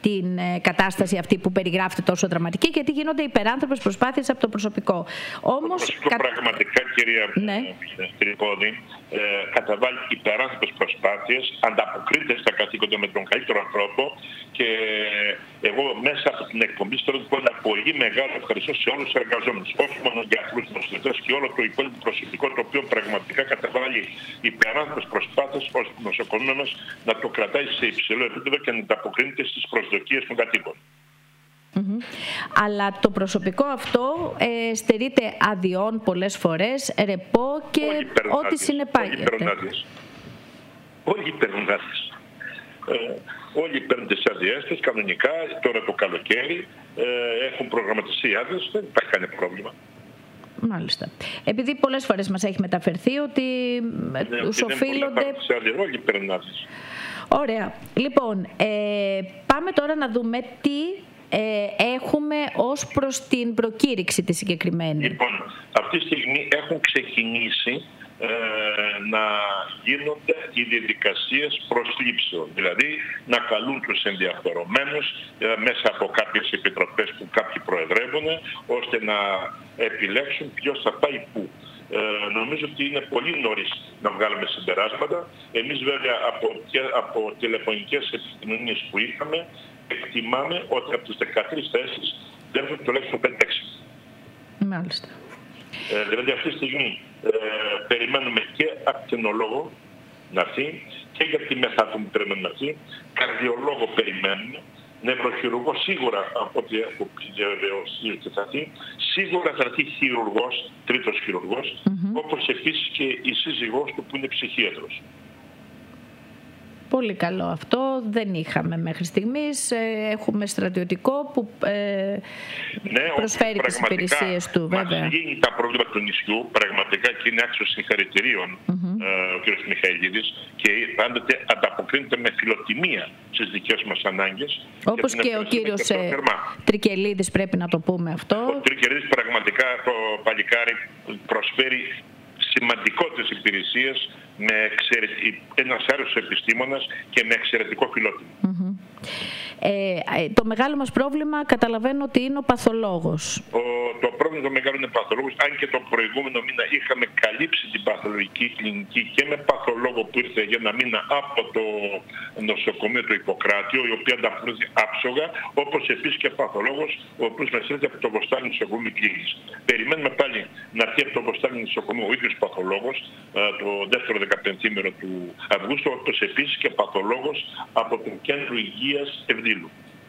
την κατάσταση αυτή που περιγράφεται τόσο δραματική, γιατί γίνονται υπεράνθρωπες προσπάθειες από το προσωπικό. Όμως, πραγματικά, κυρία Τρυπόδη, καταβάλει υπεράνθρωπες προσπάθειες, ανταποκρίνεται στα καθήκοντα με τον καλύτερο ανθρώπο και εγώ μέσα από την εκπομπή θέλω να πω ένα πολύ μεγάλο ευχαριστώ σε όλους τους εργαζόμενους, όχι μόνο για αυτούς τους νοσηλευτές και όλο το υπόλοιπο προσωπικό, το οποίο πραγματικά καταβάλει υπεράνθρωπες προσπάθειες ώστε το νοσοκομείο μας να το κρατάει σε υψηλό επίπεδο και να ανταποκρίνεται στις προσδοκίες των κατοίκων. Αλλά το προσωπικό αυτό στερείται αδειών πολλές φορές, ρεπό και ό,τι συνεπάγεται. Όλοι παίρνουν άδειες. Όλοι παίρνουν τις άδειές τους κανονικά, τώρα το καλοκαίρι έχουν προγραμματιστεί άδειες, δεν υπάρχει κανένα πρόβλημα. Μάλιστα. Επειδή πολλές φορές μας έχει μεταφερθεί ότι τους οφείλονται... Όλοι παίρνουν άδειες. Ωραία. Λοιπόν, πάμε τώρα να δούμε τι έχουμε ως προς την προκήρυξη τη συγκεκριμένη. Λοιπόν, αυτή τη στιγμή έχουν ξεκινήσει να γίνονται οι διαδικασίες προσλήψεων. Δηλαδή να καλούν τους ενδιαφερομένους μέσα από κάποιες επιτροπές που κάποιοι προεδρεύουν, ώστε να επιλέξουν ποιος θα πάει πού. Νομίζω ότι είναι πολύ νωρίς να βγάλουμε συμπεράσματα. Εμείς βέβαια από τηλεφωνικές επικοινωνίες που είχαμε, εκτιμάμε ότι από τις 13 θέσεις δεν έχουν τουλάχιστον 5-6. Μάλιστα. Δηλαδή αυτή τη στιγμή περιμένουμε και ακτινολόγο να έρθει και για τη μεθάτομη περιμένουμε να έρθει, καρδιολόγο περιμένουμε, νευροχειρουργό σίγουρα από ό,τι έχω διαβεβαιώσει ότι θα έρθει, σίγουρα θα έρθει χειρουργός, τρίτος χειρουργός, όπως επίσης και η σύζυγός του που είναι ψυχίατρος. Πολύ καλό αυτό. Δεν είχαμε μέχρι στιγμής. Έχουμε στρατιωτικό που προσφέρει τις υπηρεσίες του, βέβαια. Μας γίνει τα προβλήματα του νησιού, πραγματικά, και είναι άξιος συγχαρητηρίων ο κ. Μιχαηλίδης, και πάντοτε ανταποκρίνεται με φιλοτιμία στις δικές μας ανάγκες. Όπως και ο κύριος Τρικελίδης, πρέπει να το πούμε αυτό. Ο Τρικελίδης πραγματικά, το παλικάρι, προσφέρει σημαντικότερες υπηρεσίες, ένας άρρωστος επιστήμονας και με εξαιρετικό φιλότιμο. Το μεγάλο μας πρόβλημα καταλαβαίνω ότι είναι ο παθολόγος. Το πρόβλημα το μεγάλο είναι παθολόγος, αν και το προηγούμενο μήνα είχαμε καλύψει την παθολογική κλινική και με παθολόγο που ήρθε για ένα μήνα από το νοσοκομείο του Ιπποκράτιο, η οποία ανταποκρίνεται άψογα, όπως επίσης και παθολόγος, ο οποίος μας ήρθε από το Βοστάνη νοσοκομείο κλίνης. Περιμένουμε πάλι να έρθει από το Βοστάνη νοσοκομείο ο ίδιος παθολόγος το δεύτερο 15ήμερο του Αυγούστου, όπως επίσης και παθολόγος από το Κέντρο Υγείας Ευδήλου.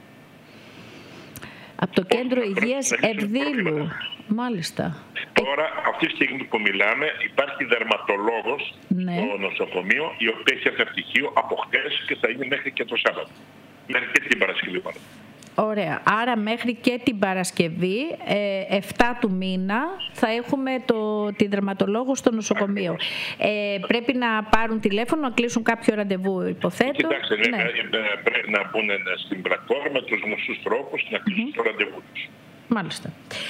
Από το Κέντρο Υγείας Ευδήλου. Μάλιστα. Τώρα, αυτή τη στιγμή που μιλάμε, υπάρχει δερματολόγος στο νοσοκομείο, η οποία έχει έρθει πτυχίο από χτες και θα είναι μέχρι και το Σάββατο. Μέχρι και την Παρασκευή πάντα. Ωραία. Άρα μέχρι και την Παρασκευή, 7 του μήνα, θα έχουμε τη δερματολόγο στο νοσοκομείο. Πρέπει να πάρουν τηλέφωνο, να κλείσουν κάποιο ραντεβού, υποθέτω. Κοιτάξτε, πρέπει να μπουν στην πλατφόρμα τους γνωστούς τρόπους να κλείσουν το ραντεβού τους. Μάλιστα.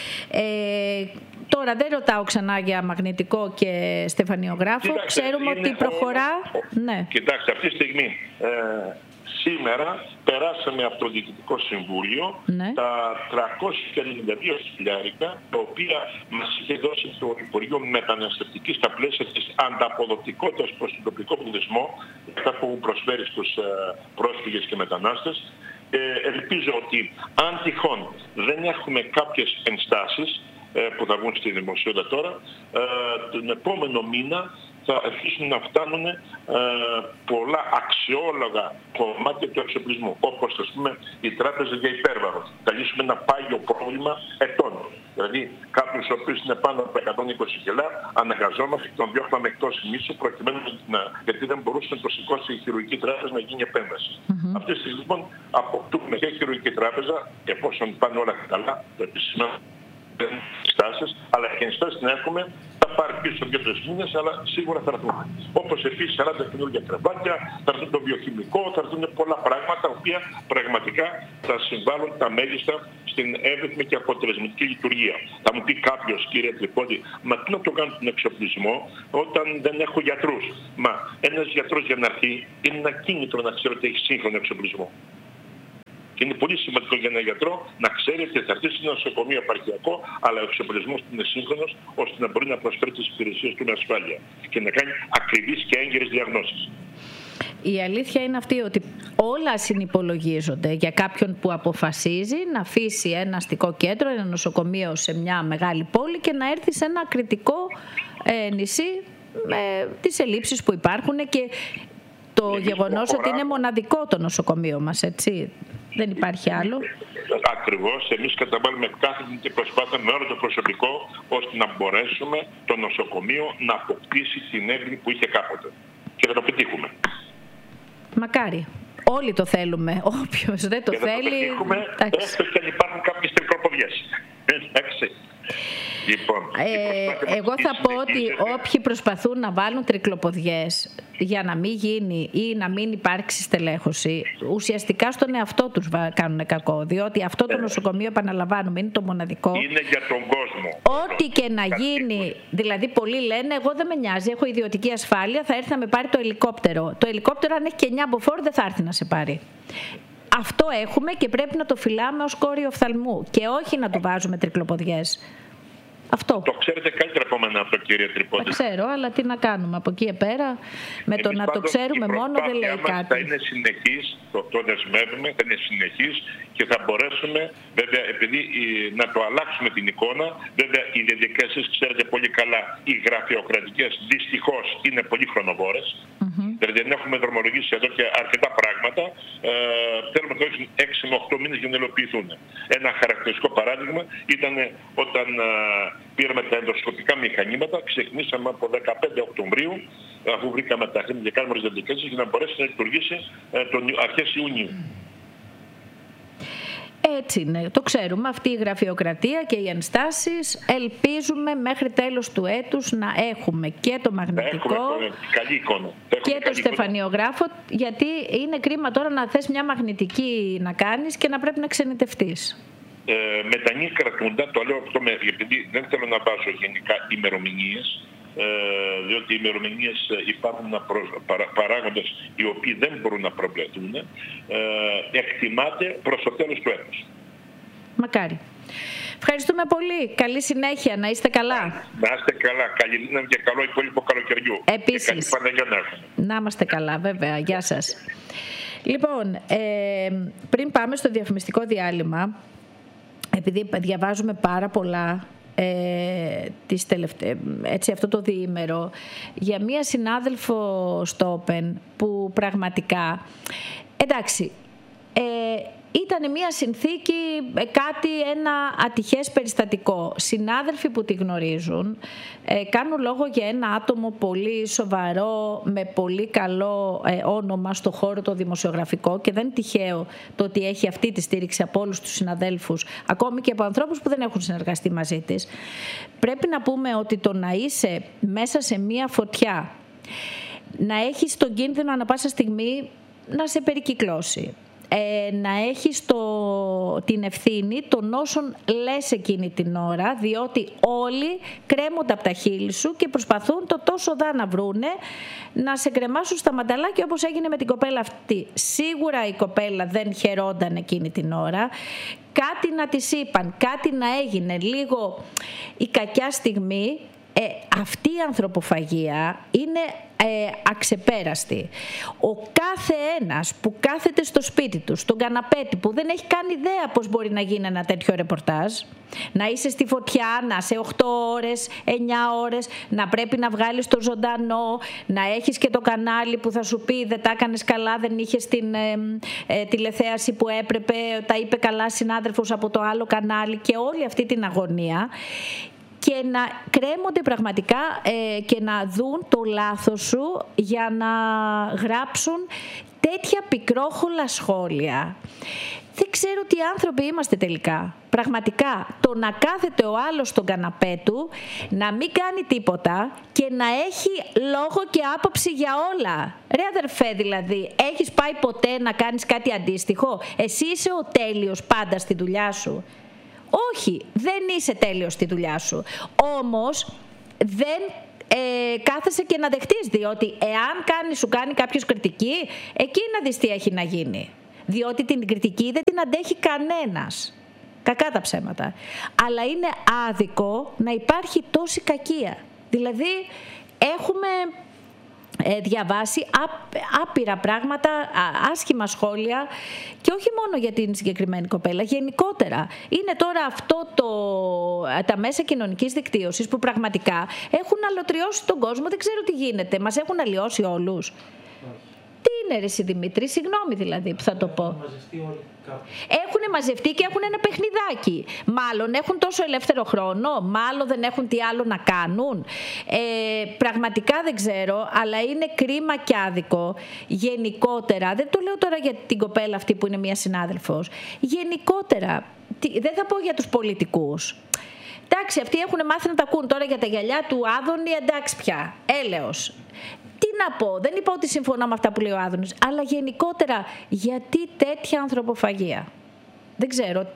Τώρα δεν ρωτάω ξανά για μαγνητικό και στεφανιογράφο. Κοιτάξτε, ξέρουμε ότι προχωρά. Ναι. Κοιτάξτε, αυτή τη στιγμή σήμερα περάσαμε από το Διοικητικό Συμβούλιο τα 392 χιλιάρικα, τα οποία μας είχε δώσει το Υπουργείο Μεταναστευτικής στα πλαίσια της ανταποδοτικότητας προς τον τοπικό πληθυσμό, αυτά που προσφέρει στους πρόσφυγες και μετανάστες. Ελπίζω ότι αν τυχόν δεν έχουμε κάποιες ενστάσεις που θα βγουν στη δημοσιότητα τώρα, τον επόμενο μήνα θα αρχίσουν να φτάνουν πολλά αξιόλογα κομμάτια του εξοπλισμού, όπως ας πούμε η τράπεζα για υπέρβαρο. Θα λύσουμε ένα πάγιο πρόβλημα ετών. Δηλαδή κάποιους ο οποίος είναι πάνω από 120 κιλά, αναγκαζόμαστε και τον διώχναμε εκτός νήσου, προκειμένου γιατί δεν μπορούσε να το σηκώσει η χειρουργική τράπεζα να γίνει επέμβαση. Αυτή τη στιγμή λοιπόν αποκτούμε και χειρουργική τράπεζα, εφόσον πάνε όλα καλά, το επισημαίνω στάσεις, αλλά και ενστάσεις να έχουμε, θα πάρει πίσω 2-3 μήνες, αλλά σίγουρα θα έρθουν. Όπως επίσης 40 καινούργια κρεβάτια, θα έρθουν το βιοχημικό, θα έρθουν πολλά πράγματα, τα οποία πραγματικά θα συμβάλλουν τα μέγιστα στην εύρυθμη και αποτελεσματική λειτουργία. Θα μου πει κάποιος, κύριε Τρυπόδη, μα τι να το κάνω τον εξοπλισμό όταν δεν έχω γιατρούς? Μα ένας γιατρός για να έρθει είναι ένα κίνητρο να ξέρει ότι έχει σύγχρονο εξοπλισμό. Και είναι πολύ σημαντικό για έναν γιατρό να ξέρει ότι θα έρθει σε ένα νοσοκομείο επαρχιακό, αλλά ο εξοπλισμός του είναι σύγχρονος, ώστε να μπορεί να προσφέρει τις υπηρεσίες του με ασφάλεια και να κάνει ακριβείς και έγκαιρες διαγνώσεις. Η αλήθεια είναι αυτή ότι όλα συνυπολογίζονται για κάποιον που αποφασίζει να αφήσει ένα αστικό κέντρο, ένα νοσοκομείο σε μια μεγάλη πόλη και να έρθει σε ένα κριτικό νησί με τις ελλείψεις που υπάρχουν και το γεγονός ότι είναι μοναδικό το νοσοκομείο μας, έτσι. Δεν υπάρχει άλλο. Ακριβώς. Εμείς καταβάλουμε κάθε την προσπάθεια με όλο το προσωπικό, ώστε να μπορέσουμε το νοσοκομείο να αποκτήσει την έγκλη που είχε κάποτε. Και θα το πετύχουμε. Μακάρι. Όλοι το θέλουμε. Όποιος δεν το θέλει... Έστω και αν υπάρχουν κάποιες τρικλοποδιές. Εντάξει. Λοιπόν, εγώ θα πω ότι όποιοι προσπαθούν να βάλουν τρικλοποδιές για να μην γίνει ή να μην υπάρξει στελέχωση, ουσιαστικά στον εαυτό τους κάνουν κακό. Διότι αυτό το νοσοκομείο, επαναλαμβάνουμε, είναι το μοναδικό. Είναι για τον κόσμο. Ό,τι και να γίνει, δηλαδή πολλοί λένε, εγώ δεν με νοιάζει, έχω ιδιωτική ασφάλεια, θα έρθει να με πάρει το ελικόπτερο. Το ελικόπτερο, αν έχει και 9 μποφόρ, δεν θα έρθει να σε πάρει. Αυτό έχουμε και πρέπει να το φυλάμε ως κόριο οφθαλμού και όχι να του βάζουμε τρικλοποδιές. Αυτό. Το ξέρετε καλύτερα από μένα αυτό, κύριε Τρυπώτη. Το ξέρω, αλλά τι να κάνουμε από εκεί πέρα. Με το να το ξέρουμε μόνο δεν λέει κάτι. Θα είναι συνεχής, το δεσμεύουμε, θα είναι συνεχής και θα μπορέσουμε, βέβαια, επειδή να το αλλάξουμε την εικόνα, βέβαια οι διαδικασίες, ξέρετε πολύ καλά, οι γραφειοκρατικές δυστυχώς είναι πολύ χρονοβόρες. Δηλαδή δεν έχουμε δρομολογήσει εδώ και αρκετά πράγματα. Θέλουμε να δώσουμε 6 με 8 μήνες για να υλοποιηθούν. Ένα χαρακτηριστικό παράδειγμα ήταν όταν πήραμε τα ενδοσκοπικά μηχανήματα, ξεκινήσαμε από 15 Οκτωβρίου, αφού βρήκαμε τα χρήματα και κάνουμε τις διαδικασίες για να μπορέσει να λειτουργήσει αρχές Ιουνίου. Έτσι είναι, το ξέρουμε, αυτή η γραφειοκρατία και οι ενστάσεις. Ελπίζουμε μέχρι τέλος του έτους να έχουμε και το μαγνητικό καλή εικόνα. Και το στεφανιογράφο, γιατί είναι κρίμα τώρα να θες μια μαγνητική να κάνεις και να πρέπει να ξενιτευτείς. Μετανή κρατούντα, το λέω αυτό επειδή δεν θέλω να βάζω γενικά ημερομηνίες, διότι οι ημερομηνίες υπάρχουν παράγοντες οι οποίοι δεν μπορούν να προβλεφθούν, εκτιμάται προς το τέλος του έτους. Μακάρι. Ευχαριστούμε πολύ. Καλή συνέχεια. Να είστε καλά. Να είστε καλά. Καλή δύναμη και καλό υπόλοιπο καλοκαιριού. Επίσης. Και καλή Παναγιά να έχουμε. Να είμαστε καλά, βέβαια. Γεια σας. Λοιπόν, πριν πάμε στο διαφημιστικό διάλειμμα, επειδή διαβάζουμε πάρα πολλά έτσι, αυτό το διήμερο για μία συνάδελφο στο Open που πραγματικά, εντάξει, ήταν μια συνθήκη, ένα ατυχές περιστατικό. Συνάδελφοι που τη γνωρίζουν κάνουν λόγο για ένα άτομο πολύ σοβαρό, με πολύ καλό όνομα στο χώρο το δημοσιογραφικό, και δεν είναι τυχαίο το ότι έχει αυτή τη στήριξη από όλους τους συναδέλφους, ακόμη και από ανθρώπους που δεν έχουν συνεργαστεί μαζί της. Πρέπει να πούμε ότι το να είσαι μέσα σε μια φωτιά, να έχεις τον κίνδυνο ανά πάσα στιγμή να σε περικυκλώσει, να έχεις την ευθύνη των όσων λες εκείνη την ώρα, διότι όλοι κρέμονται από τα χείλη σου και προσπαθούν το τόσο δά να βρούνε να σε κρεμάσουν στα μανταλάκια, όπως έγινε με την κοπέλα αυτή. Σίγουρα η κοπέλα δεν χαιρόταν εκείνη την ώρα, κάτι να της είπαν, κάτι να έγινε, λίγο η κακιά στιγμή. Αυτή η ανθρωποφαγία είναι αξεπέραστη. Ο κάθε ένας που κάθεται στο σπίτι του, στον καναπέτη, που δεν έχει καν ιδέα πώς μπορεί να γίνει ένα τέτοιο ρεπορτάζ, να είσαι στη φωτιά, να είσαι 8 ώρες, 9 ώρες, να πρέπει να βγάλεις το ζωντανό, να έχεις και το κανάλι που θα σου πει δεν τα έκανες καλά, δεν είχες την τηλεθέαση που έπρεπε, τα είπε καλά συνάδελφος από το άλλο κανάλι, και όλη αυτή την αγωνία, και να κρέμονται πραγματικά και να δουν το λάθος σου για να γράψουν τέτοια πικρόχολα σχόλια. Δεν ξέρω τι άνθρωποι είμαστε τελικά. Πραγματικά, το να κάθεται ο άλλος στον καναπέ του, να μην κάνει τίποτα και να έχει λόγο και άποψη για όλα. Ρε αδερφέ, δηλαδή, έχεις πάει ποτέ να κάνεις κάτι αντίστοιχο? Εσύ είσαι ο τέλειος πάντα στη δουλειά σου? Όχι, δεν είσαι τέλειος στη δουλειά σου. Όμως δεν κάθεσαι και να δεχτείς, διότι εάν σου κάνει κάποιος κριτική, εκεί να δεις τι έχει να γίνει. διότι την κριτική δεν την αντέχει κανένας. Κακά τα ψέματα. Αλλά είναι άδικο να υπάρχει τόση κακία. Δηλαδή έχουμε διαβάσει άπειρα πράγματα, άσχημα σχόλια, και όχι μόνο για την συγκεκριμένη κοπέλα, γενικότερα. Είναι τώρα αυτό τα μέσα κοινωνικής δικτύωσης που πραγματικά έχουν αλωτριώσει τον κόσμο. Δεν ξέρω τι γίνεται. Μας έχουν αλλοιώσει όλους. Τι είναι ρε εσύ Δημήτρη, συγγνώμη δηλαδή που θα το πω. Έχουν μαζευτεί και έχουν ένα παιχνιδάκι. Μάλλον έχουν τόσο ελεύθερο χρόνο, μάλλον δεν έχουν τι άλλο να κάνουν. Πραγματικά δεν ξέρω, αλλά είναι κρίμα και άδικο. Γενικότερα, δεν το λέω τώρα για την κοπέλα αυτή που είναι μία συνάδελφος. Γενικότερα, δεν θα πω για τους πολιτικούς. Εντάξει, αυτοί έχουν μάθει να τα ακούν τώρα για τα γυαλιά του Άδωνη, εντάξει πια, έλεος. Τι να πω, δεν είπα ότι συμφωνώ με αυτά που λέει ο Άδωνης, αλλά γενικότερα γιατί τέτοια ανθρωποφαγία. Δεν ξέρω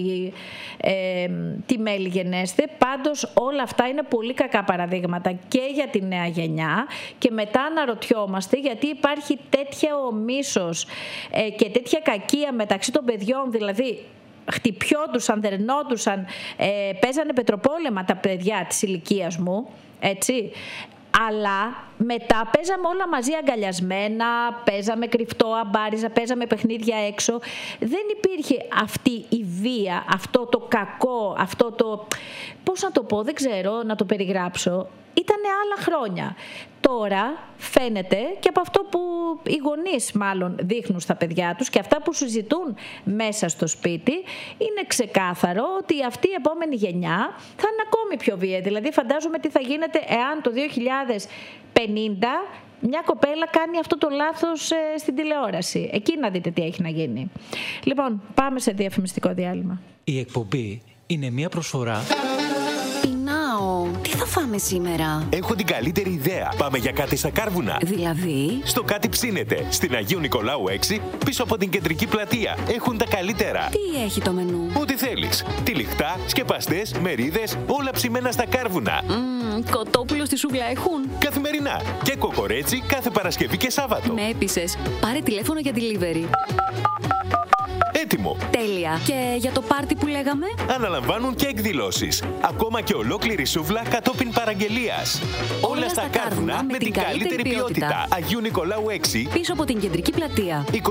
τι μέλη γενέστε, πάντως όλα αυτά είναι πολύ κακά παραδείγματα και για τη νέα γενιά, και μετά αναρωτιόμαστε γιατί υπάρχει τέτοιο μίσος και τέτοια κακία μεταξύ των παιδιών, δηλαδή χτυπιόντουσαν, δερνόντουσαν, παίζανε πετροπόλεμα τα παιδιά της ηλικίας μου, έτσι. Αλλά μετά παίζαμε όλα μαζί αγκαλιασμένα, παίζαμε κρυφτό αμπάριζα, παίζαμε παιχνίδια έξω. Δεν υπήρχε αυτή η βία, αυτό το κακό, αυτό το... Πώς να το πω, δεν ξέρω να το περιγράψω. Ήτανε άλλα χρόνια. Τώρα φαίνεται και από αυτό που οι γονείς μάλλον δείχνουν στα παιδιά τους και αυτά που συζητούν μέσα στο σπίτι, είναι ξεκάθαρο ότι αυτή η επόμενη γενιά θα είναι ακόμη πιο βία. Δηλαδή φαντάζομαι τι θα γίνεται εάν το 2050 μια κοπέλα κάνει αυτό το λάθος στην τηλεόραση. Εκεί να δείτε τι έχει να γίνει. Λοιπόν, πάμε σε διαφημιστικό διάλειμμα. Η εκπομπή είναι μια προσφορά... Τι θα φάμε σήμερα? Έχω την καλύτερη ιδέα. Πάμε για κάτι στα Κάρβουνα. Δηλαδή? Στο Κάτι Ψήνεται, στην Αγίου Νικολάου 6, πίσω από την κεντρική πλατεία. Έχουν τα καλύτερα. Τι έχει το μενού? Ό,τι θέλεις. Τυλιχτά, σκεπαστές, μερίδες, όλα ψημένα στα Κάρβουνα. Κοτόπουλο στη σούβλα έχουν? Καθημερινά. Και κοκορέτσι κάθε Παρασκευή και Σάββατο. Με έπεισες. Πάρε τηλέφωνο για delivery. Έτοιμο. Τέλεια. Και για το πάρτι που λέγαμε? Αναλαμβάνουν και εκδηλώσεις. Ακόμα και ολόκληρη σούβλα κατόπιν παραγγελίας. Όλα στα Κάρβουνα με την καλύτερη ποιότητα. Αγίου Νικολάου 6. Πίσω από την κεντρική πλατεία. 22731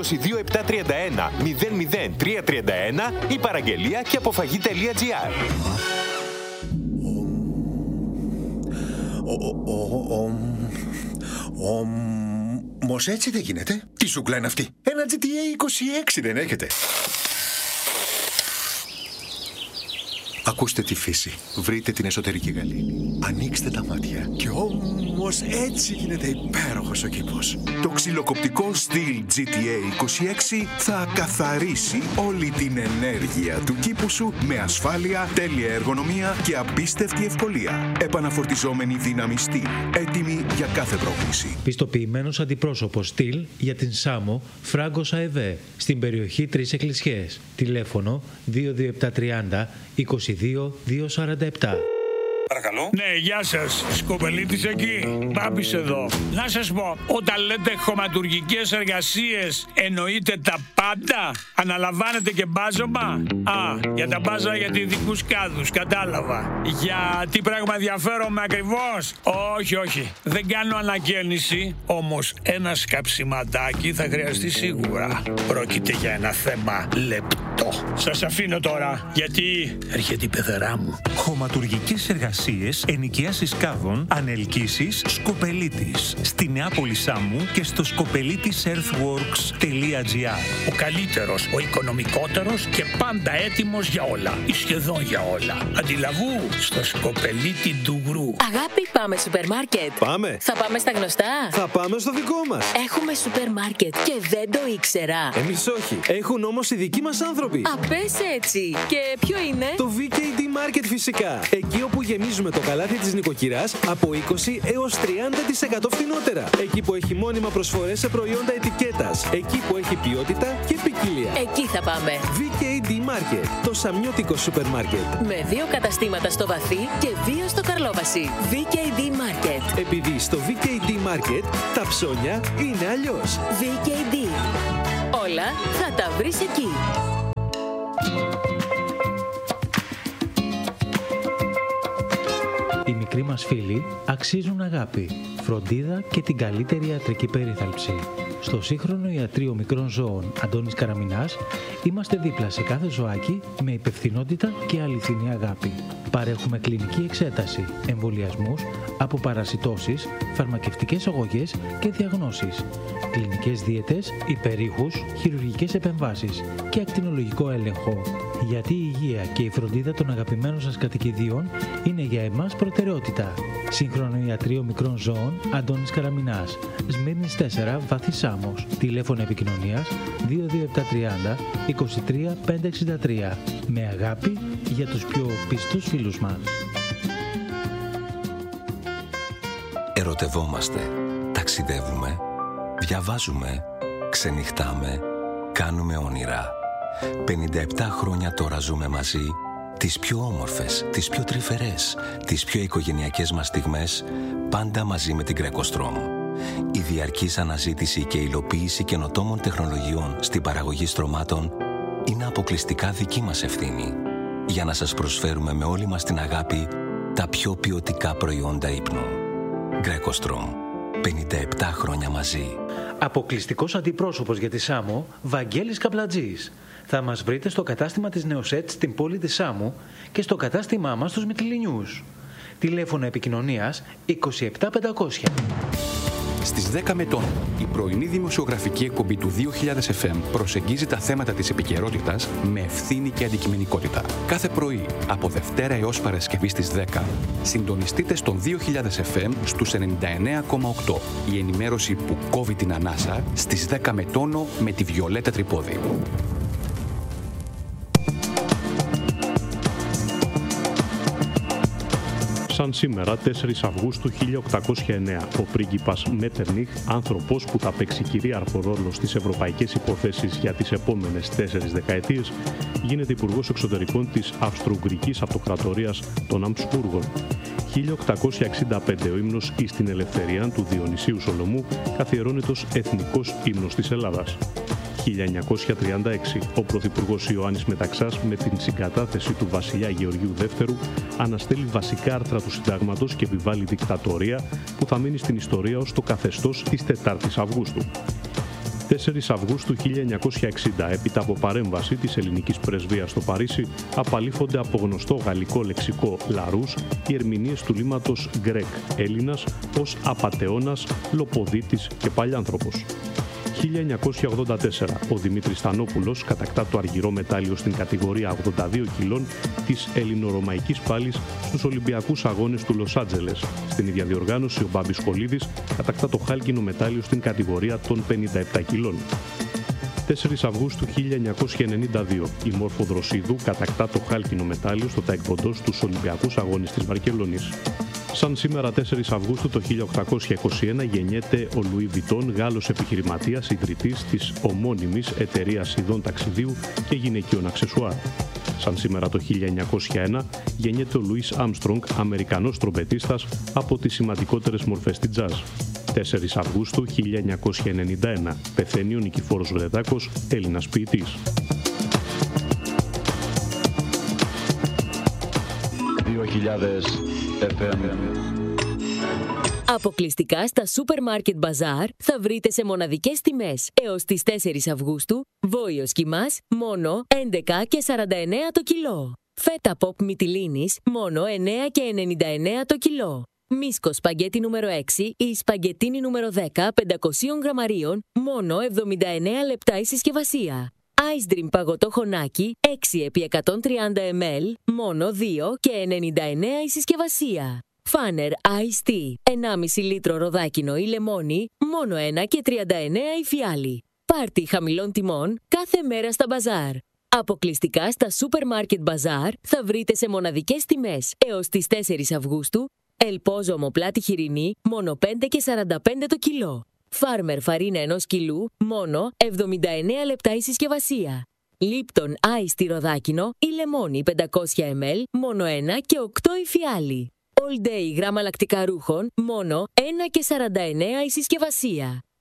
00331 ή παραγγελία και αποφαγή.gr. Όμως έτσι δεν γίνεται. Τι σούκλα είναι αυτή? Ένα GTA 26 δεν έχετε? Ακούστε τη φύση. Βρείτε την εσωτερική γαλήνη. Ανοίξτε τα μάτια. Και όμως έτσι γίνεται υπέροχος ο κήπος. Το ξυλοκοπτικό Stihl GTA 26 θα καθαρίσει όλη την ενέργεια του κήπου σου με ασφάλεια, τέλεια εργονομία και απίστευτη ευκολία. Επαναφορτιζόμενη δύναμη Stihl. Έτοιμη για κάθε πρόκληση. Πιστοποιημένος αντιπρόσωπος Stihl για την Σάμο, Φράγκος ΑΕΒ, στην περιοχή Τρεις Εκκλησιές. Τηλέφωνο 22730 22-247. Παρακαλώ. Ναι, γεια σας. Σκοπελίτης εκεί. Μπάμπης εδώ. Να σας πω, όταν λέτε χωματουργικές εργασίες, εννοείτε τα πάντα? Αναλαμβάνετε και μπάζωμα? Για τα μπάζα για ειδικούς κάδους, κατάλαβα. Για τι πράγμα ενδιαφέρομαι ακριβώς? Όχι. Δεν κάνω ανακαίνιση, όμως ένα σκαψιματάκι θα χρειαστεί σίγουρα. Πρόκειται για ένα θέμα λεπτό. Σας αφήνω τώρα, γιατί έρχεται η πεθερά μου. Χωματουργικές εργασίες, ενοικίασης κάδων, ανελκύσεις, Σκοπελίτης. Στη Νεάπολη Σάμου και στο skopelitisearthworks.gr. Ο καλύτερος, ο οικονομικότερος και πάντα έτοιμος για όλα. Ή σχεδόν για όλα. Αντιλαβού στο Σκοπελίτη Ντουγρού. Αγάπη, πάμε σούπερ μάρκετ. Πάμε. Θα πάμε στα γνωστά. Θα πάμε στο δικό μας. Έχουμε σούπερ μάρκετ και δεν το ήξερα. Εμείς όχι. Έχουν όμως οι δικοί μας άνθρωποι. Πες έτσι. Και ποιο είναι? Το VKD Market φυσικά. Εκεί όπου γεμίζουμε το καλάθι της νοικοκυράς από 20 έως 30% φθηνότερα. Εκεί που έχει μόνιμα προσφορές σε προϊόντα ετικέτας. Εκεί που έχει ποιότητα και ποικιλία. Εκεί θα πάμε. VKD Market. Το σαμιώτικο σούπερ μάρκετ. Με 2 καταστήματα στο Βαθύ και 2 στο Καρλόβαση. VKD Market. Επειδή στο VKD Market τα ψώνια είναι αλλιώς. VKD. Όλα θα τα βρεις εκεί. Οι μικροί μας φίλοι αξίζουν αγάπη, φροντίδα και την καλύτερη ιατρική περίθαλψη. Στο σύγχρονο ιατρείο μικρών ζώων Αντώνης Καραμινάς είμαστε δίπλα σε κάθε ζωάκι με υπευθυνότητα και αληθινή αγάπη. Παρέχουμε κλινική εξέταση, εμβολιασμούς, αποπαρασιτώσεις, φαρμακευτικές αγωγές και διαγνώσεις, κλινικές δίαιτες, υπερήχους, χειρουργικές επεμβάσεις και ακτινολογικό έλεγχο. Γιατί η υγεία και η φροντίδα των αγαπημένων σας κατοικιδίων είναι για εμάς προτεραιότητα. Σύγχρονο ιατρείο μικρών ζώων Αντώνης Καραμινάς, Σμύρνης 4, Βάθη Σάμος. Τηλέφωνο επικοινωνίας 22730 23 563. Με αγάπη για τους πιο πιστούς φίλους μας. Ερωτευόμαστε, ταξιδεύουμε, διαβάζουμε, ξενυχτάμε, κάνουμε όνειρα. 57 χρόνια τώρα ζούμε μαζί, τις πιο όμορφες, τις πιο τρυφερές, τις πιο οικογενειακές μας στιγμές, πάντα μαζί με την Greco-Strom. Η διαρκής αναζήτηση και υλοποίηση καινοτόμων τεχνολογιών στην παραγωγή στρωμάτων είναι αποκλειστικά δική μας ευθύνη, για να σας προσφέρουμε με όλη μας την αγάπη τα πιο ποιοτικά προϊόντα ύπνου. Greco-Strom. 57 χρόνια μαζί. Αποκλειστικός αντιπρόσωπος για τη Σάμο, Βαγγέλης Καπλατζής. Θα μας βρείτε στο κατάστημα της Νεοσέτ στην πόλη της Σάμου και στο κατάστημά μας στους Μυτιληνιούς. Τηλέφωνο επικοινωνίας 27500. Στις 10 Μετών, η πρωινή δημοσιογραφική εκπομπή του 2000 FM προσεγγίζει τα θέματα της επικαιρότητας με ευθύνη και αντικειμενικότητα. Κάθε πρωί, από Δευτέρα έως Παρασκευή στις 10, συντονιστείτε στον 2000 FM στους 99,8. Η ενημέρωση που κόβει την ανάσα στις 10 Μετώνο με τη Βιολέτα Τρυπόδη. Σαν σήμερα, 4 Αυγούστου 1809, ο πρίγκιπας Μέττερνιχ, άνθρωπος που θα παίξει κυρίαρχο ρόλο στις ευρωπαϊκές υποθέσεις για τις επόμενες 4 δεκαετίες, γίνεται υπουργός εξωτερικών της Αυστρο-Ουγγρικής Αυτοκρατορίας των Αμψπούργων. 1865, ο ύμνος εις την ελευθερία του Διονυσίου Σολομού καθιερώνεται ως εθνικός ύμνος της Ελλάδας. 1936, ο Πρωθυπουργός Ιωάννης Μεταξάς, με την συγκατάθεση του βασιλιά Γεωργίου Δεύτερου, αναστέλει βασικά άρθρα του Συντάγματος και επιβάλλει δικτατορία που θα μείνει στην ιστορία ως το καθεστώς της 4ης Αυγούστου. 4 Αυγούστου 1960, έπειτα από παρέμβαση της ελληνικής πρεσβείας στο Παρίσι, απαλήφονται από γνωστό γαλλικό λεξικό Λαρούς οι ερμηνείες του λήματος Γκρέκ, Έλληνας, ως απατεώνας, λοποδίτης και παλιάνθρωπος. 1984, ο Δημήτρης Στανόπουλος κατακτά το αργυρό μετάλλιο στην κατηγορία 82 κιλών της ελληνορωμαϊκής πάλης στους Ολυμπιακούς Αγώνες του Λος Άντζελες. Στην ίδια διοργάνωση, ο Μπάμπης Κολίδης κατακτά το χάλκινο μετάλλιο στην κατηγορία των 57 κιλών. 4 Αυγούστου 1992, η Μόρφο Δροσίδου κατακτά το χάλκινο μετάλλιο στο ταεκβοντό στους Ολυμπιακούς Αγώνες της Βαρκελόνης. Σαν σήμερα 4 Αυγούστου το 1821 γεννιέται ο Λουί Βιτόν, Γάλλος επιχειρηματίας, ιδρυτής της ομώνυμης εταιρείας ειδών ταξιδίου και γυναικείων αξεσουάρ. Σαν σήμερα το 1901 γεννιέται ο Λουίς Άμστρονγκ, Αμερικανός τρομπετίστας από τις σημαντικότερες μορφές της τζαζ. 4 Αυγούστου 1991 πεθαίνει ο Νικηφόρος Βρετάκος, Έλληνας ποιητής. 2000 FM. Αποκλειστικά στα Supermarket Bazaar θα βρείτε σε μοναδικές τιμές έως τις 4 Αυγούστου βόηος κιμάς μόνο 11 και 49 το κιλό. Φέτα pop Μυτιλήνης μόνο 9 και 99 το κιλό. Μίσκο σπαγκέτι νούμερο 6 ή σπαγκετίνι νούμερο 10 500 γραμμαρίων μόνο 79 λεπτά η συσκευασία. Ice Dream παγωτό χωνάκι 6 επί 130 ml μόνο 2 και 99 η συσκευασία. Φάνερ Ice Tea 1,5 λίτρο ροδάκινο ή λεμόνι μόνο 1 και 39 η φιάλη. Πάρτι χαμηλών τιμών κάθε μέρα στα μπαζάρ. Αποκλειστικά στα Supermarket Bazaar θα βρείτε σε μοναδικές τιμές έως τις 4 Αυγούστου ελπόζο ομοπλάτη χοιρινή μόνο 5 και 45 το κιλό. Φάρμερ φαρίνα 1 κιλού μόνο 79 λεπτά η συσκευασία. Λίπτον Ice Tea ροδάκινο ή λεμόνι 500 ml μόνο 1 και 8 η φιάλη. All Day γράμμα λακτικά ρούχων μόνο 1 και 49 η συσκευασία.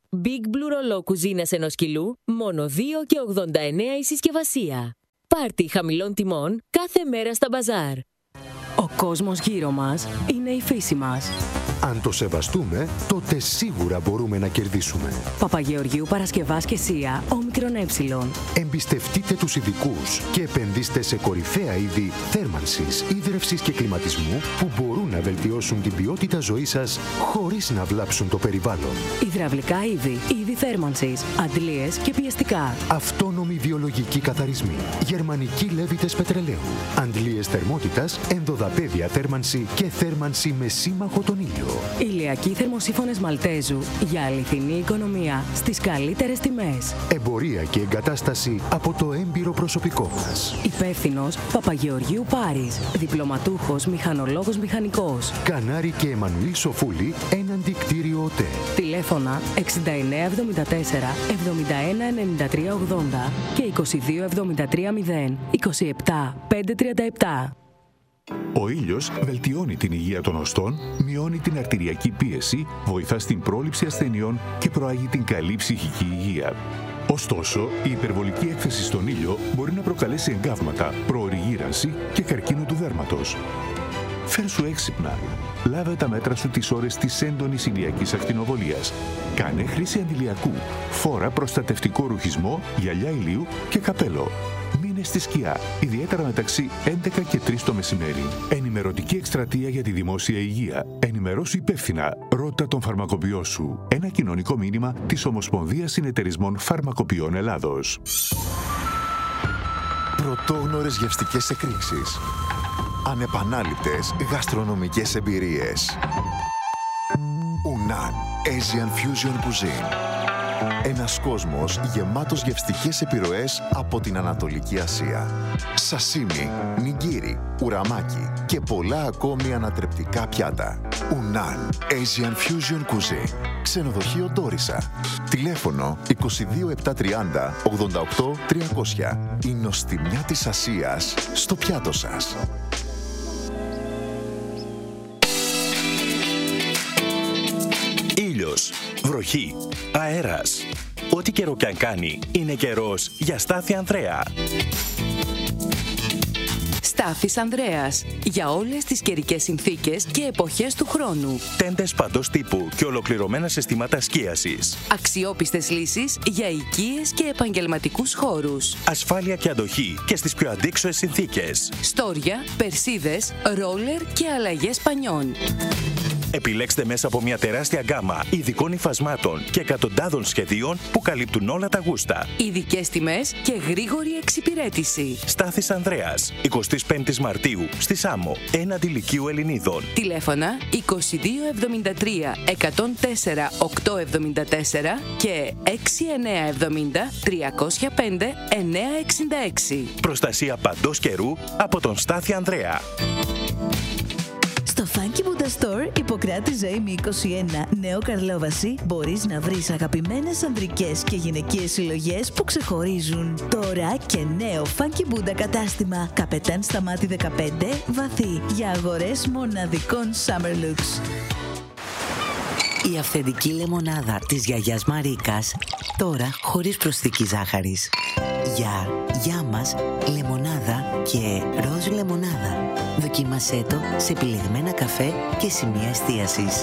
Big Blue ρολό κουζίνας ενός κιλού, μόνο 2,89 η συσκευασία. Πάρτι χαμηλών τιμών κάθε μέρα στα μπαζάρ. Ο κόσμος γύρω μας είναι η φύση μας. Αν το σεβαστούμε, τότε σίγουρα μπορούμε να κερδίσουμε. Παπαγεωργίου Παρασκευάς και Σία, όμικρον ε. Εμπιστευτείτε τους ειδικούς και επενδύστε σε κορυφαία είδη θέρμανσης, ίδρευσης και κλιματισμού που μπορούν να βελτιώσουν την ποιότητα ζωής σας χωρίς να βλάψουν το περιβάλλον. Υδραυλικά είδη θέρμανσης, αντλίες και πιεστικά. Αυτόνομοι βιολογικοί καθαρισμοί, γερμανικοί λέβητες πετρελαίου, αντλίες θερμότητας, ενδοδαπέδια θέρμανση και θέρμανση με σύμμαχο τον ήλιο. Ηλιακοί θερμοσύφωνες Μαλτέζου για αληθινή οικονομία στις καλύτερες τιμές. Εμπορία και εγκατάσταση από το έμπειρο προσωπικό μας. Υπεύθυνος Παπαγεωργίου Πάρης. Διπλωματούχος μηχανολόγος μηχανικός. Κανάρη και Εμμανουήλ Σοφούλη, έναντι κτίριο ΟΤΕ. Τηλέφωνα 6974 71 93 80 και 22 73 0 27 537. Ο ήλιος βελτιώνει την υγεία των οστών, μειώνει την αρτηριακή πίεση, βοηθά στην πρόληψη ασθενειών και προάγει την καλή ψυχική υγεία. Ωστόσο, η υπερβολική έκθεση στον ήλιο μπορεί να προκαλέσει εγκάβματα, προωρή γύρανση και καρκίνο του δέρματος. Φέρσου έξυπνα. Λάβε τα μέτρα σου τις ώρες της έντονης ηλιακής ακτινοβολίας. Κάνε χρήση αντιλιακού. Φόρα προστατευτικό ρουχισμό, γυαλιά ηλίου και καπέλο. Μείνε στη σκιά, ιδιαίτερα μεταξύ 11 και 3 το μεσημέρι. Ενημερωτική εκστρατεία για τη δημόσια υγεία. Ενημερώσου υπεύθυνα. Ρώτα τον φαρμακοποιό σου. Ένα κοινωνικό μήνυμα της Ομοσπονδίας Συνεταιρισμών Φαρμακοποιών Ελλάδος. Πρωτόγνωρες γευστικές εκρήξεις. Ανεπανάληπτες γαστρονομικές εμπειρίες. Unan Asian Fusion Cuisine. Ένας κόσμος γεμάτος γευστικές επιρροές από την Ανατολική Ασία. Σασίμι, νιγκίρι, ουραμάκι και πολλά ακόμη ανατρεπτικά πιάτα. Unan Asian Fusion Cuisine. Ξενοδοχείο Ντόρισα. Τηλέφωνο 22 730 88 300. Η νοστιμιά της Ασίας στο πιάτο σας. Ήλιος, βροχή, αέρας. Ό,τι καιρό κι αν κάνει, είναι καιρός για Στάθη Ανδρέα. Στάθης Ανδρέας. Για όλες τις καιρικές συνθήκες και εποχές του χρόνου. Τέντες παντός τύπου και ολοκληρωμένα συστήματα σκίασης. Αξιόπιστες λύσεις για οικίες και επαγγελματικούς χώρους. Ασφάλεια και αντοχή και στις πιο αντίξωες συνθήκες. Στόρια, περσίδες, ρόλερ και αλλαγές πανιών. Επιλέξτε μέσα από μια τεράστια γκάμα ειδικών υφασμάτων και εκατοντάδων σχεδίων που καλύπτουν όλα τα γούστα. Ειδικές τιμές και γρήγορη εξυπηρέτηση. Στάθης Ανδρέας, 25 Μαρτίου, στη Σάμο, έναντι Λυκείου Ελληνίδων. Τηλέφωνα 2273 104 874 και 6970 305 966. Προστασία παντός καιρού από τον Στάθη Ανδρέα. Στο Funky Buddha Store, Ιπποκράτη Ζωήμη 21, Νέο Καρλόβαση, μπορείς να βρεις αγαπημένες ανδρικές και γυναικείες συλλογές που ξεχωρίζουν. Τώρα και νέο Funky Buddha κατάστημα, Καπετάν Σταμάτη 15, Βαθύ, για αγορές μοναδικών summer looks. Η αυθεντική λεμονάδα της γιαγιάς Μαρίκας, τώρα χωρίς προσθήκη ζάχαρης. Για μας, λεμονάδα και ροζ λεμονάδα. Δοκίμασέ το σε επιλεγμένα καφέ και σημεία εστίασης.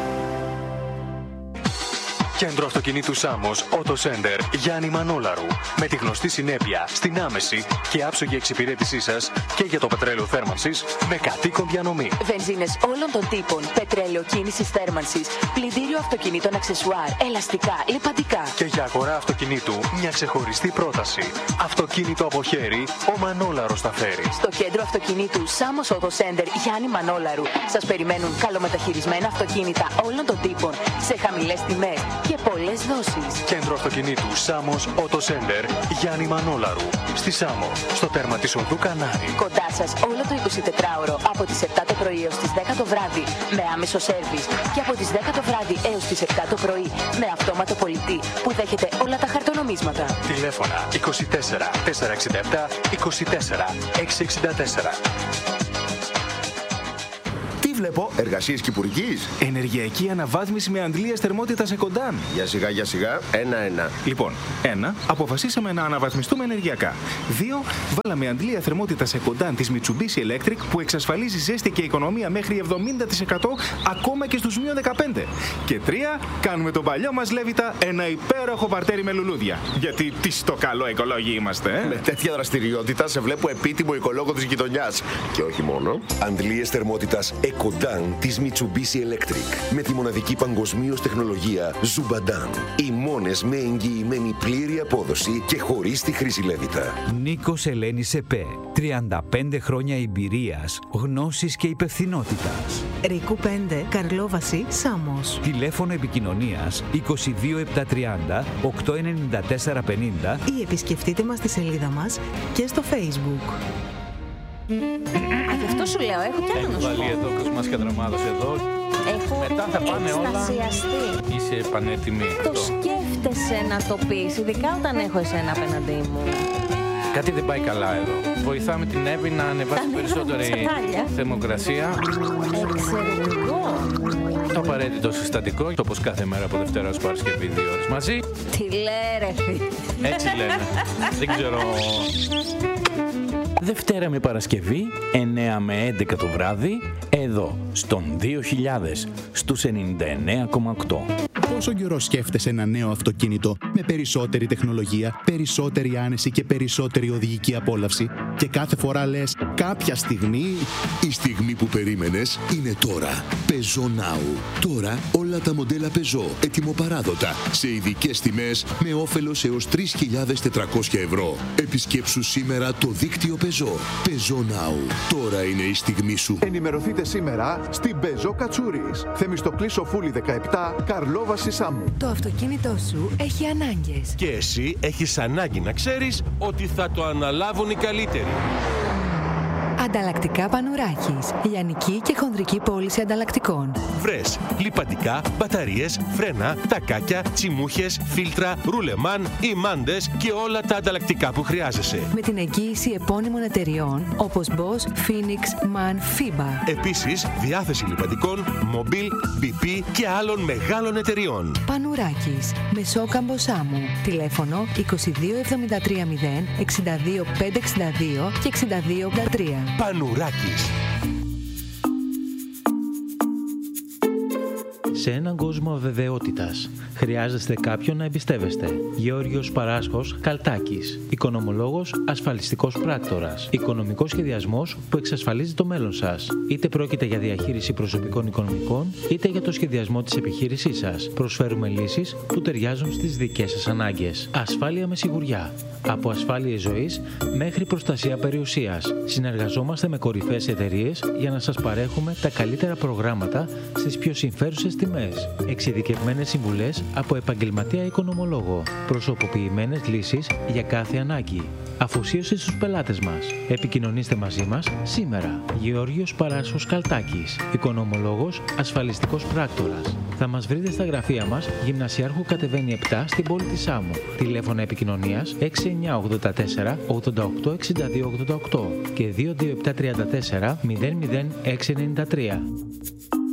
Κέντρο Αυτοκινήτου Σάμος, Auto Center, Γιάννη Μανόλαρου. Με τη γνωστή συνέπεια στην άμεση και άψογη εξυπηρέτησή σας και για το πετρέλαιο θέρμανσης με κατοίκον διανομή. Βενζίνες όλων των τύπων, πετρέλαιο κίνησης θέρμανσης, πλυντήριο αυτοκινήτων αξεσουάρ, ελαστικά, λιπαντικά. Και για αγορά αυτοκινήτου μια ξεχωριστή πρόταση. Αυτοκίνητο από χέρι, ο Μανόλαρος τα φέρει. Στο Κέντρο Αυτοκινήτου Σάμος Auto Center, Γιάννη Μανόλαρου, σας περιμένουν καλομεταχειρισμένα αυτοκίνητα όλων των τύπων σε χαμηλές τιμές και πολλές δόσεις. Κέντρο Αυτοκινήτου Σάμος Auto Center, Γιάννη Μανόλαρου. Στη Σάμο, στο τέρμα της οδού Κανάρη. Κοντά σας όλο το 24ωρο από τις 7 το πρωί έως τις 10 το βράδυ με άμεσο σέρβις και από τις 10 το βράδυ έως τις 7 το πρωί με αυτόματο πολιτή που δέχεται όλα τα χαρτονομίσματα. Τηλέφωνα 24 467 24 664. βλέπω. Εργασίες κυπουρικής. Ενεργειακή αναβάθμιση με αντλίες θερμότητας Εκοντάν. Για σιγά. Ένα-ένα. Λοιπόν, 1. Αποφασίσαμε να αναβαθμιστούμε ενεργειακά. 2. Βάλαμε αντλία θερμότητας Εκοντάν της Mitsubishi Electric που εξασφαλίζει ζέστη και οικονομία μέχρι 70% ακόμα και στους -15. Και 3. Κάνουμε τον παλιό μας Λέβητα ένα υπέροχο παρτέρι με λουλούδια. Γιατί τι στο καλό οικολόγοι είμαστε, Με τέτοια δραστηριότητα σε βλέπω επίτιμο οικολόγο της γειτονιάς. Και όχι μόνο. Αντλίες θερμότητας Ecodan της Mitsubishi Electric. Με τη μοναδική παγκοσμίως τεχνολογία Zubadan. Οι μόνες με εγγυημένη πλήρη απόδοση και χωρίς τη χρήση Λέβητα. Νίκος Ελένης ΕΠΕ. 35 χρόνια εμπειρίας, γνώσης και υπευθυνότητας. Ρίκου 5, Καρλόβαση, Σάμος. Τηλέφωνο επικοινωνίας 22730 89450 ή επισκεφτείτε μας στη σελίδα μας και στο Facebook. Γι' αυτό σου λέω, έχω κι άλλο να σου πω. Βάλει εδώ Κοσμάς Κατραμάδος εδώ. Μετά θα πάνε όλα. Είσαι πανέτοιμη. Το σκέφτεσαι να το πεις, ειδικά όταν έχω εσένα απέναντί μου. Κάτι δεν πάει καλά εδώ. Βοηθάμε την Εύη να ανεβάσει περισσότερη θερμοκρασία. Εξαιρετικό. Το απαραίτητο συστατικό, όπως κάθε μέρα από Δευτέρα ως Παρασκευή 2 ώρες μαζί. Τι λέει ρε φίλε. Έτσι λένε. Δεν ξέρω. Δευτέρα με Παρασκευή, 9 με 11 το βράδυ, εδώ, στον 2000, στους 99,8. Πόσο καιρό σκέφτεσαι ένα νέο αυτοκίνητο με περισσότερη τεχνολογία, περισσότερη άνεση και περισσότερη οδηγική απόλαυση και κάθε φορά λες κάποια στιγμή... Η στιγμή που περίμενες είναι τώρα. Peugeot Now. Τώρα όλα τα μοντέλα Peugeot ετοιμοπαράδοτα σε ειδικές τιμές με όφελος έως 3.400 ευρώ. Επισκέψου σήμερα το δίκτυο Peugeot. Peugeot Now. Τώρα είναι η στιγμή σου. Ενημερωθείτε σήμερα στην Peugeot Κατσούρης. Θεμιστοκλή Σοφούλη 17, Καρλόβαση Σάμου. Το αυτοκίνητό σου έχει ανάγκες. Και εσύ έχεις ανάγκη να ξέρεις ότι θα το αναλάβουν οι καλύτεροι. Ανταλλακτικά Πανουράκης. Λιανική και χονδρική πώληση ανταλλακτικών. Βρες λιπαντικά, μπαταρίες, φρένα, τακάκια, τσιμούχες, φίλτρα, ρουλεμάν, ημάντες και όλα τα ανταλλακτικά που χρειάζεσαι. Με την εγγύηση επώνυμων εταιριών όπως Bosch, Phoenix, MAN, FIBA. Επίσης, διάθεση λιπαντικών, Mobil, BP και άλλων μεγάλων εταιριών. Πανουράκης. Μεσόκαμπο Σάμου. Τηλέφωνο 22 73 0 62 562 και 62 83. Πανουράκης. Σε έναν κόσμο αβεβαιότητας, χρειάζεστε κάποιον να εμπιστεύεστε. Γεώργιος Παράσχος Καλτάκης. Οικονομολόγος, ασφαλιστικός πράκτορας. Οικονομικός σχεδιασμός που εξασφαλίζει το μέλλον σας. Είτε πρόκειται για διαχείριση προσωπικών οικονομικών, είτε για το σχεδιασμό της επιχείρησής σας. Προσφέρουμε λύσεις που ταιριάζουν στις δικές σας ανάγκες. Ασφάλεια με σιγουριά. Από ασφάλειες ζωής μέχρι προστασία περιουσίας. Συνεργαζόμαστε με κορυφαίες εταιρείες για να σας παρέχουμε τα καλύτερα προγράμματα στις πιο συμφέρουσες τιμές. Εξειδικευμένες συμβουλές από επαγγελματία οικονομολόγο. Προσωποποιημένες λύσεις για κάθε ανάγκη. Αφοσίωση στους πελάτες μας. Επικοινωνήστε μαζί μας σήμερα. Γεώργιος Παράσχος Καλτάκης. Οικονομολόγος, ασφαλιστικός πράκτορας. Θα μας βρείτε στα γραφεία μας, Γυμνασιάρχου κατεβαίνει 7 στην πόλη της Σάμου. Τηλέφωνα επικοινωνίας 6984 88 62 88 και 22734 00693.